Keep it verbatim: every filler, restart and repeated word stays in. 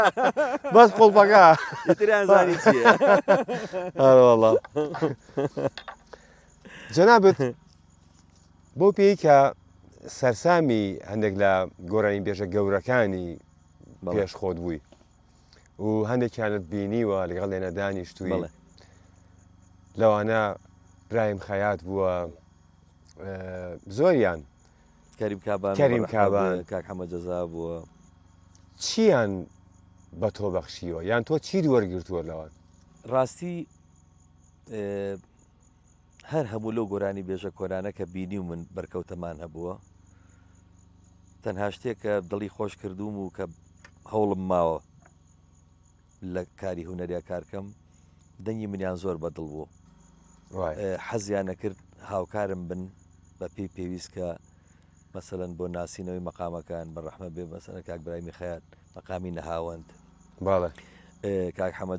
بەس قوڵپەکە ئیتریان زانی چییە؟ هەروەڵڵا جەنابەت بۆ پێی کە سەرسامی هەندێک لە گۆرانی بێژە گەورەکانی پێش خۆت بووی و هەندێکیانت بینیوە لەگەڵ لێنە دانیشتووی لەوانە برایم خەیات بووە زۆریان کەریم کابان کەریم کابان کاک حەمە جەزا بووە چیان بە تۆ بەخشیوە یان تۆ چی وەرگرتووە لەوان ڕاستی هەر هەموو لەو گۆرانی بێژە کۆرانە کە بینی و من بەرکەوتەمان هەبووە تەنها شتێک کە دڵی خۆش کردوم و کە هەوڵم ماوە لە کاری هوەریا کارکەم دەنگی منیان زۆر بەدڵ بوو حەزیان نەکرد هاوکارم بن بە پێی پێویست کە مەسەلەن بۆ ناسینەوەی مەقامەکان بە ڕەحمە بێ مەسەلەن کاک برایمی خەیات مەقامی نەهاوەند باڵێ کاک حەمە